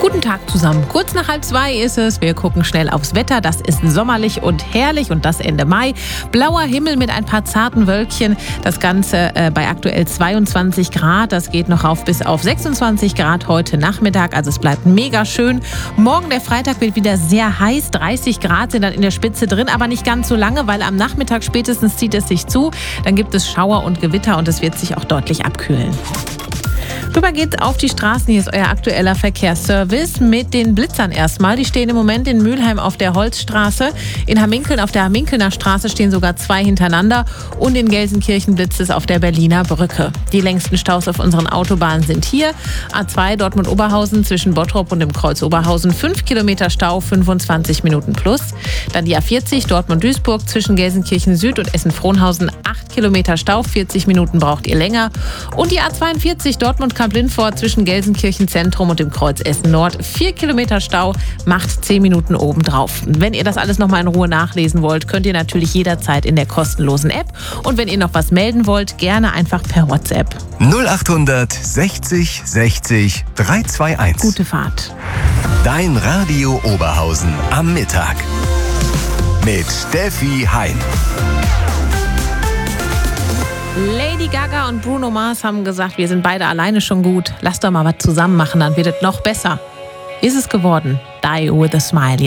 Guten Tag zusammen. Kurz nach 1:30 ist es. Wir gucken schnell aufs Wetter. Das ist sommerlich und herrlich und das Ende Mai. Blauer Himmel mit ein paar zarten Wölkchen. Das Ganze bei aktuell 22 Grad. Das geht noch rauf bis auf 26 Grad heute Nachmittag. Also es bleibt mega schön. Morgen, der Freitag, wird wieder sehr heiß. 30 Grad sind dann in der Spitze drin, aber nicht ganz so lange, weil am Nachmittag spätestens zieht es sich zu. Dann gibt es Schauer und Gewitter und es wird sich auch deutlich abkühlen. Rüber geht's auf die Straßen. Hier ist euer aktueller Verkehrsservice mit den Blitzern erstmal. Die stehen im Moment in Mülheim auf der Holzstraße. In Hamminkeln auf der Hamminkelner Straße stehen sogar 2 hintereinander. Und in Gelsenkirchen blitzt es auf der Berliner Brücke. Die längsten Staus auf unseren Autobahnen sind hier. A2 Dortmund-Oberhausen zwischen Bottrop und dem Kreuz Oberhausen 5 Kilometer Stau, 25 Minuten plus. Dann die A40 Dortmund-Duisburg zwischen Gelsenkirchen Süd und Essen-Frohnhausen 8 Kilometer Stau, 40 Minuten braucht ihr länger. Und die A42 Dortmund-Kamp-Lindfort zwischen Gelsenkirchen Zentrum und dem Kreuz Essen Nord 4 Kilometer Stau, macht 10 Minuten obendrauf. Wenn ihr das alles nochmal in Ruhe nachlesen wollt, könnt ihr natürlich jederzeit in der kostenlosen App. Und wenn ihr noch was melden wollt, gerne einfach per WhatsApp. 0800 60 60 321. Gute Fahrt. Dein Radio Oberhausen am Mittag. Mit Steffi Hein. Lady Gaga und Bruno Mars haben gesagt, wir sind beide alleine schon gut. Lass doch mal was zusammen machen, dann wird es noch besser. Ist es geworden. Die with a Smile.